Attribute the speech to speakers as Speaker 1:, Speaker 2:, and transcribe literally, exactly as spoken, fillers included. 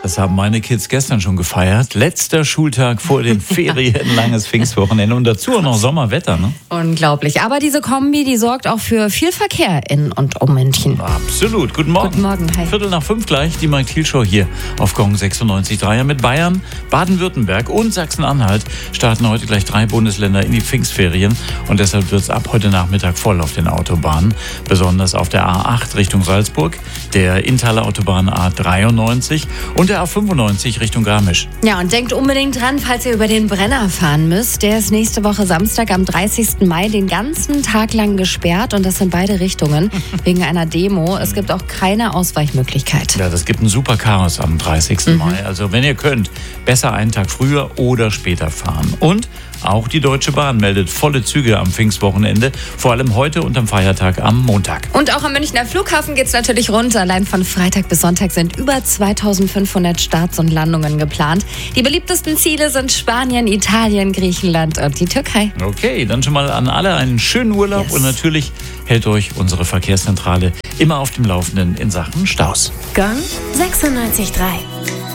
Speaker 1: Das haben meine Kids gestern schon gefeiert. Letzter Schultag vor den Ferien, langes Pfingstwochenende und dazu auch noch Sommerwetter. Ne?
Speaker 2: Unglaublich. Aber diese Kombi, die sorgt auch für viel Verkehr in und um München.
Speaker 1: Absolut. Guten Morgen.
Speaker 2: Guten Morgen. Hi.
Speaker 1: Viertel nach fünf gleich die Mike Thiel Show hier auf Gong sechsundneunzig Komma drei. Mit Bayern, Baden-Württemberg und Sachsen-Anhalt starten heute gleich drei Bundesländer in die Pfingstferien. Und deshalb wird es ab heute Nachmittag voll auf den Autobahnen. Besonders auf der A acht Richtung Salzburg, der Inntaler Autobahn A dreiundneunzig und der A fünfundneunzig Richtung Garmisch.
Speaker 2: Ja, und denkt unbedingt dran, falls ihr über den Brenner fahren müsst. Der ist nächste Woche Samstag am dreißigsten Mai den ganzen Tag lang gesperrt. Und das in beide Richtungen wegen einer Demo. Es gibt auch keine Ausweichmöglichkeit.
Speaker 1: Ja, das gibt ein super Chaos am dreißigsten
Speaker 2: Mhm.
Speaker 1: Mai. Also wenn ihr könnt, besser einen Tag früher oder später fahren. Und auch die Deutsche Bahn meldet volle Züge am Pfingstwochenende. Vor allem heute und am Feiertag am Montag.
Speaker 2: Und auch am Münchner Flughafen geht es natürlich rund. Allein von Freitag bis Sonntag sind über zweitausendfünfhundert Starts und Landungen geplant. Die beliebtesten Ziele sind Spanien, Italien, Griechenland und die Türkei.
Speaker 1: Okay, dann schon mal an alle einen schönen Urlaub.
Speaker 2: Yes.
Speaker 1: Und natürlich hält euch unsere Verkehrszentrale immer auf dem Laufenden in Sachen Staus.
Speaker 3: Gong sechsundneunzig Komma drei.